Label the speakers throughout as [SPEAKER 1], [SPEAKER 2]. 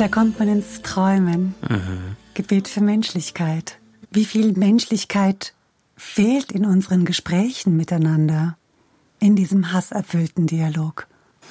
[SPEAKER 1] Da kommt man ins Träumen. Gebet für Menschlichkeit. Wie viel Menschlichkeit fehlt in unseren Gesprächen miteinander, in diesem hasserfüllten Dialog?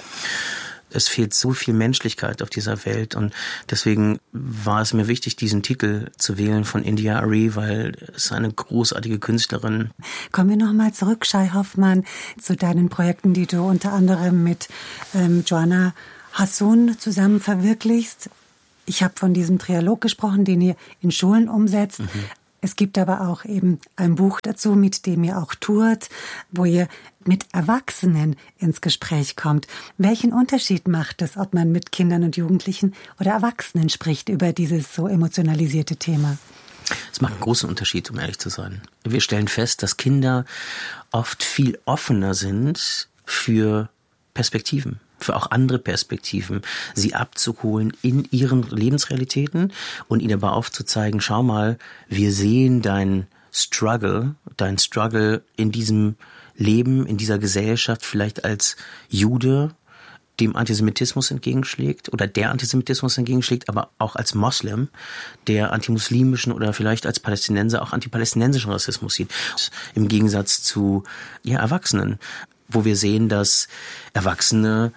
[SPEAKER 2] Es fehlt so viel Menschlichkeit auf dieser Welt und deswegen war es mir wichtig, diesen Titel zu wählen von India Arie, weil es eine großartige Künstlerin.
[SPEAKER 1] Kommen wir nochmal zurück, Shai Hoffmann, zu deinen Projekten, die du unter anderem mit Joanna Hassoun zusammen verwirklichst. Ich habe von diesem Trialog gesprochen, den ihr in Schulen umsetzt. Es gibt aber auch eben ein Buch dazu, mit dem ihr auch tourt, wo ihr mit Erwachsenen ins Gespräch kommt. Welchen Unterschied macht es, ob man mit Kindern und Jugendlichen oder Erwachsenen spricht über dieses so emotionalisierte Thema?
[SPEAKER 2] Es macht einen großen Unterschied, um ehrlich zu sein. Wir stellen fest, dass Kinder oft viel offener sind für Perspektiven, für auch andere Perspektiven, sie abzuholen in ihren Lebensrealitäten und ihnen aber aufzuzeigen, schau mal, wir sehen dein Struggle in diesem Leben, in dieser Gesellschaft vielleicht als Jude, dem Antisemitismus entgegenschlägt oder der Antisemitismus entgegenschlägt, aber auch als Moslem, der antimuslimischen oder vielleicht als Palästinenser auch antipalästinensischen Rassismus sieht. Im Gegensatz zu Erwachsenen, wo wir sehen, dass Erwachsene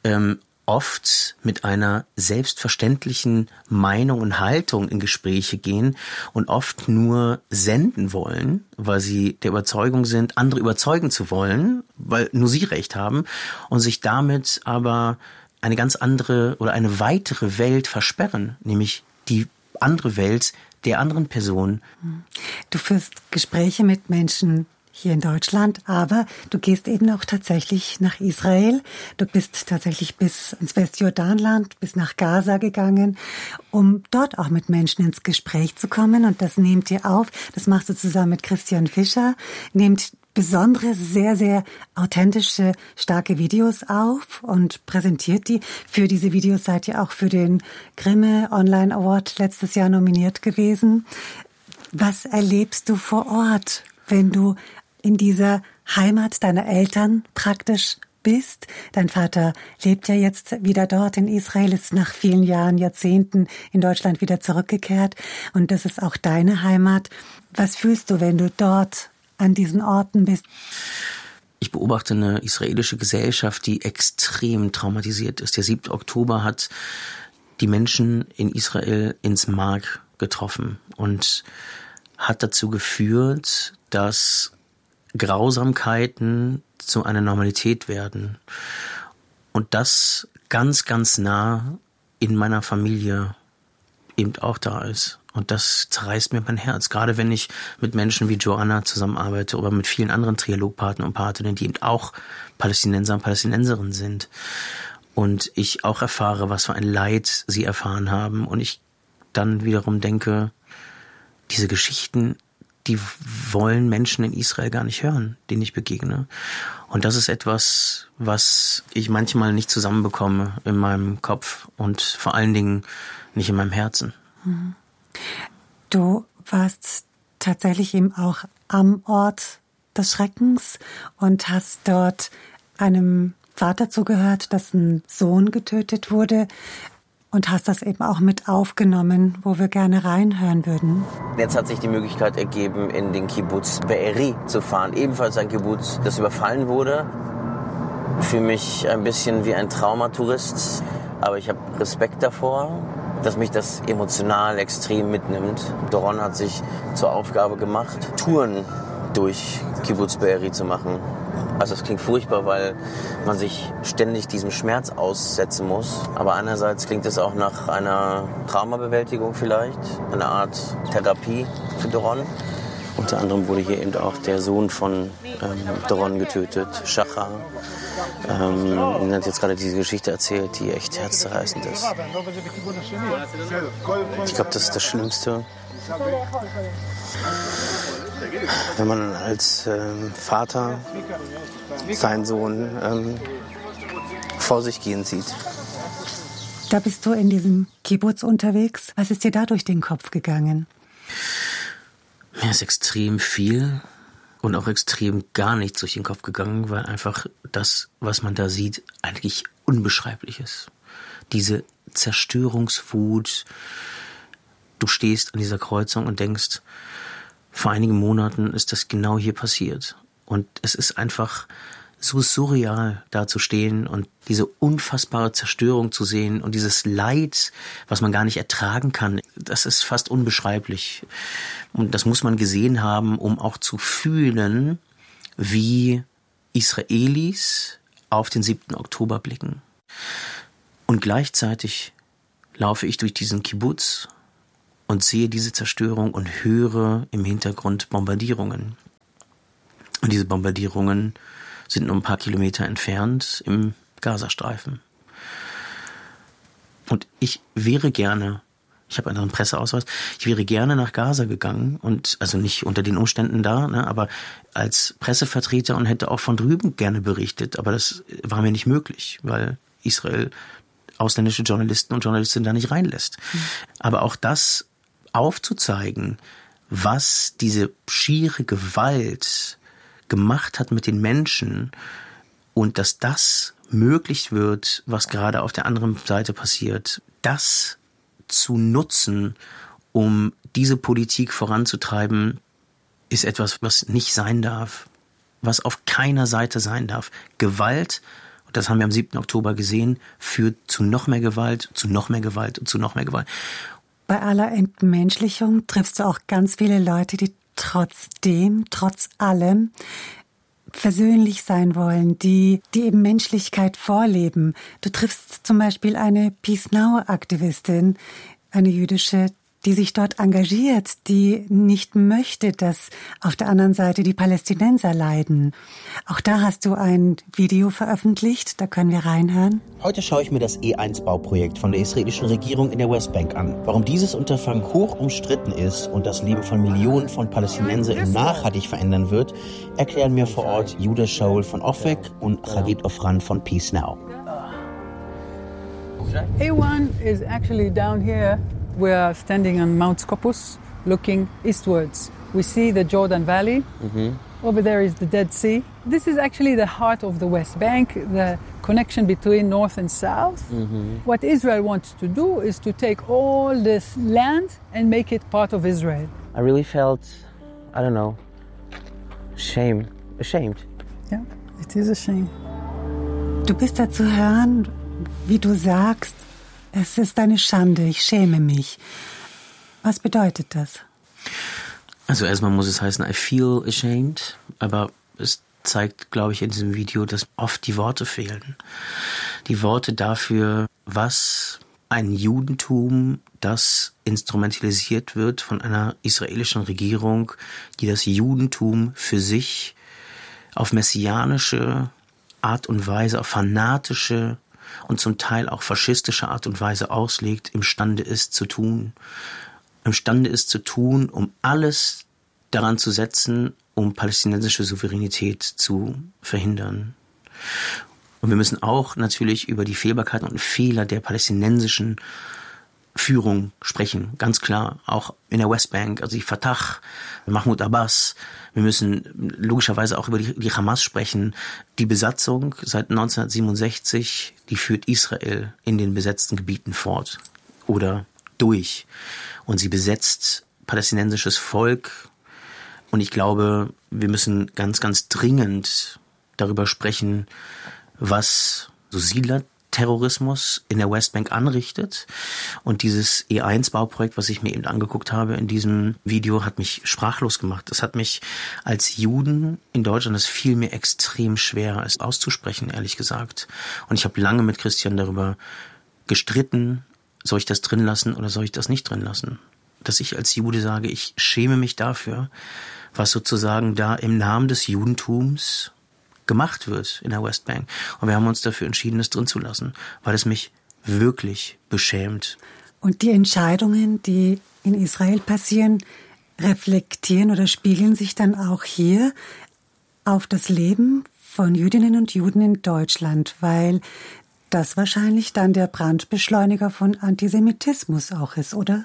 [SPEAKER 2] oft mit einer selbstverständlichen Meinung und Haltung in Gespräche gehen und oft nur senden wollen, weil sie der Überzeugung sind, andere überzeugen zu wollen, weil nur sie Recht haben und sich damit aber eine ganz andere oder eine weitere Welt versperren, nämlich die andere Welt der anderen Person.
[SPEAKER 1] Du führst Gespräche mit Menschen hier in Deutschland, aber du gehst eben auch tatsächlich nach Israel. Du bist tatsächlich bis ins Westjordanland, bis nach Gaza gegangen, um dort auch mit Menschen ins Gespräch zu kommen. Und das nehmt ihr auf. Das machst du zusammen mit Christian Fischer. Nehmt besondere, sehr, sehr authentische, starke Videos auf und präsentiert die. Für diese Videos seid ihr auch für den Grimme Online Award letztes Jahr nominiert gewesen. Was erlebst du vor Ort, wenn du in dieser Heimat deiner Eltern praktisch bist? Dein Vater lebt ja jetzt wieder dort in Israel, ist nach vielen Jahren, Jahrzehnten in Deutschland wieder zurückgekehrt. Und das ist auch deine Heimat. Was fühlst du, wenn du dort an diesen Orten bist?
[SPEAKER 2] Ich beobachte eine israelische Gesellschaft, die extrem traumatisiert ist. Der 7. Oktober hat die Menschen in Israel ins Mark getroffen und hat dazu geführt, dass Grausamkeiten zu einer Normalität werden. Und das ganz, ganz nah in meiner Familie eben auch da ist. Und das zerreißt mir mein Herz. Gerade wenn ich mit Menschen wie Joanna zusammenarbeite oder mit vielen anderen Trialogpartnern und Partnerinnen, die eben auch Palästinenser und Palästinenserinnen sind. Und ich auch erfahre, was für ein Leid sie erfahren haben. Und ich dann wiederum denke, diese Geschichten, die wollen Menschen in Israel gar nicht hören, denen ich begegne. Und das ist etwas, was ich manchmal nicht zusammenbekomme in meinem Kopf und vor allen Dingen nicht in meinem Herzen.
[SPEAKER 1] Du warst tatsächlich eben auch am Ort des Schreckens und hast dort einem Vater zugehört, dessen Sohn getötet wurde. Und hast das eben auch mit aufgenommen, wo wir gerne reinhören würden.
[SPEAKER 3] Jetzt hat sich die Möglichkeit ergeben, in den Kibbutz Be'eri zu fahren. Ebenfalls ein Kibbutz, das überfallen wurde. Für mich ein bisschen wie ein Traumatourist. Aber ich habe Respekt davor, dass mich das emotional extrem mitnimmt. Doron hat sich zur Aufgabe gemacht, Touren durch Kibbutz Be'eri zu machen. Also das klingt furchtbar, weil man sich ständig diesem Schmerz aussetzen muss. Aber einerseits klingt es auch nach einer Traumabewältigung vielleicht, eine Art Therapie für Doron. Unter anderem wurde hier eben auch der Sohn von Doron getötet, Shachar. Er hat jetzt gerade diese Geschichte erzählt, die echt herzzerreißend ist. Ich glaube, das ist das Schlimmste, wenn man als Vater seinen Sohn vor sich gehen sieht.
[SPEAKER 1] Da bist du in diesem Kibbutz unterwegs. Was ist dir da durch den Kopf gegangen?
[SPEAKER 2] Mir ist extrem viel und auch extrem gar nichts durch den Kopf gegangen, weil einfach das, was man da sieht, eigentlich unbeschreiblich ist. diese Zerstörungswut. Du stehst an dieser Kreuzung und denkst, vor einigen Monaten ist das genau hier passiert. Und es ist einfach so surreal, da zu stehen und diese unfassbare Zerstörung zu sehen und dieses Leid, was man gar nicht ertragen kann. Das ist fast unbeschreiblich. Und das muss man gesehen haben, um auch zu fühlen, wie Israelis auf den 7. Oktober blicken. Und gleichzeitig laufe ich durch diesen Kibbutz und sehe diese Zerstörung und höre im Hintergrund Bombardierungen. Und diese Bombardierungen sind nur ein paar Kilometer entfernt im Gazastreifen. Und ich wäre gerne, ich habe einen Presseausweis, ich wäre gerne nach Gaza gegangen und also nicht unter den Umständen da, ne, aber als Pressevertreter und hätte auch von drüben gerne berichtet, aber das war mir nicht möglich, weil Israel ausländische Journalisten und Journalistinnen da nicht reinlässt. Aber auch das aufzuzeigen, was diese schiere Gewalt gemacht hat mit den Menschen und dass das möglich wird, was gerade auf der anderen Seite passiert, das zu nutzen, um diese Politik voranzutreiben, ist etwas, was nicht sein darf, was auf keiner Seite sein darf. Gewalt, und das haben wir am 7. Oktober gesehen, führt zu noch mehr Gewalt, zu noch mehr Gewalt und zu noch mehr Gewalt.
[SPEAKER 1] Bei aller Entmenschlichung triffst du auch ganz viele Leute, die trotz allem versöhnlich sein wollen, die eben Menschlichkeit vorleben. Du triffst zum Beispiel eine Peace Now-Aktivistin, eine jüdische, die sich dort engagiert, die nicht möchte, dass auf der anderen Seite die Palästinenser leiden. Auch da hast du ein Video veröffentlicht, da können wir reinhören.
[SPEAKER 4] Heute schaue ich mir das E1-Bauprojekt von der israelischen Regierung in der Westbank an. Warum dieses Unterfangen hoch umstritten ist und das Leben von Millionen von Palästinensern nachhaltig verändern wird, erklären mir vor Ort Judah Shaul von Ofek und Khalid Ofran von Peace Now.
[SPEAKER 5] A1 is actually down here. We are standing on Mount Scopus, looking eastwards. We see the Jordan Valley. Over there is the Dead Sea. This is actually the heart of the West Bank, the connection between north and south. What Israel wants to do is to take all this land and make it part of Israel.
[SPEAKER 3] I really felt, I don't know, ashamed.
[SPEAKER 5] Yeah, it is a shame.
[SPEAKER 1] Du bist da zu hören, wie du sagst, es ist eine Schande, ich schäme mich. Was bedeutet das?
[SPEAKER 2] Also erstmal muss es heißen, I feel ashamed, aber es zeigt, glaube ich, in diesem Video, dass oft die Worte fehlen. Die Worte dafür, was ein Judentum, das instrumentalisiert wird von einer israelischen Regierung, die das Judentum für sich auf messianische Art und Weise, auf fanatische und zum Teil auch faschistische Art und Weise auslegt, imstande ist zu tun. Imstande ist zu tun, um alles daran zu setzen, um palästinensische Souveränität zu verhindern. Und wir müssen auch natürlich über die Fehlbarkeiten und Fehler der palästinensischen Führung sprechen, ganz klar, auch in der Westbank, also die Fatah, Mahmoud Abbas. Wir müssen logischerweise auch über die Hamas sprechen. Die Besatzung seit 1967, die führt Israel in den besetzten Gebieten fort oder durch. Und sie besetzt palästinensisches Volk. Und ich glaube, wir müssen ganz, ganz dringend darüber sprechen, was so Siedlerterrorismus in der Westbank anrichtet. Und dieses E1-Bauprojekt, was ich mir eben angeguckt habe in diesem Video, hat mich sprachlos gemacht. Es hat mich als Juden in Deutschland, es fiel mir extrem schwer, es auszusprechen, ehrlich gesagt. Und ich habe lange mit Christian darüber gestritten, soll ich das drin lassen oder soll ich das nicht drin lassen? Dass ich als Jude sage, ich schäme mich dafür, was sozusagen da im Namen des Judentums gemacht wird in der Westbank. Und wir haben uns dafür entschieden, das drin zu lassen, weil es mich wirklich beschämt.
[SPEAKER 1] Und die Entscheidungen, die in Israel passieren, reflektieren oder spiegeln sich dann auch hier auf das Leben von Jüdinnen und Juden in Deutschland, weil das wahrscheinlich dann der Brandbeschleuniger von Antisemitismus auch ist, oder?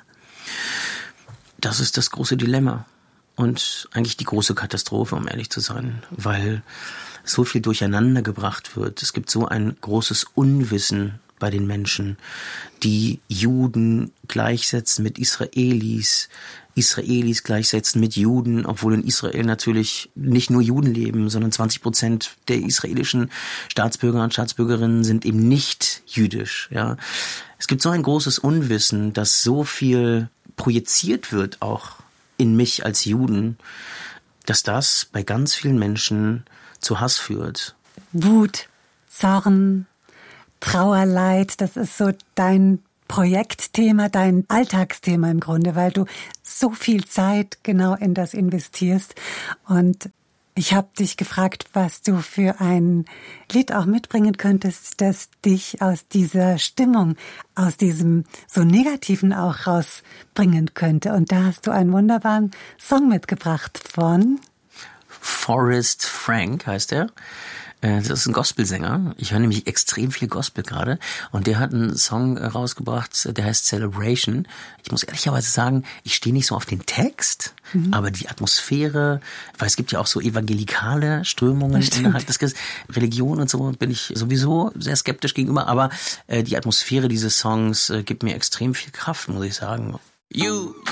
[SPEAKER 2] Das ist das große Dilemma und eigentlich die große Katastrophe, um ehrlich zu sein, weil so viel durcheinander gebracht wird. Es gibt so ein großes Unwissen bei den Menschen, die Juden gleichsetzen mit Israelis, Israelis gleichsetzen mit Juden, obwohl in Israel natürlich nicht nur Juden leben, sondern 20% der israelischen Staatsbürger und Staatsbürgerinnen sind eben nicht jüdisch. Ja, es gibt so ein großes Unwissen, dass so viel projiziert wird, auch in mich als Juden, dass das bei ganz vielen Menschen zu Hass führt.
[SPEAKER 1] Wut, Zorn, Trauer, Leid, das ist so dein Projektthema, dein Alltagsthema im Grunde, weil du so viel Zeit genau in das investierst. Und ich habe dich gefragt, was du für ein Lied auch mitbringen könntest, das dich aus dieser Stimmung, aus diesem so Negativen auch rausbringen könnte. Und da hast du einen wunderbaren Song mitgebracht von
[SPEAKER 2] Forrest Frank heißt er. Das ist ein Gospelsänger. Ich höre nämlich extrem viel Gospel gerade. Und der hat einen Song rausgebracht, der heißt Celebration. Ich muss ehrlicherweise sagen, ich stehe nicht so auf den Text, aber die Atmosphäre, weil es gibt ja auch so evangelikale Strömungen innerhalb des Religion und so, bin ich sowieso sehr skeptisch gegenüber. Aber die Atmosphäre dieses Songs gibt mir extrem viel Kraft, muss ich sagen.
[SPEAKER 6] You